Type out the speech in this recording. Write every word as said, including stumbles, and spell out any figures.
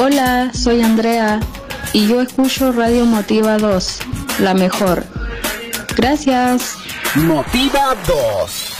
Hola, soy Andrea y yo escucho Radio Motiva dos, la mejor. Gracias. Motiva dos.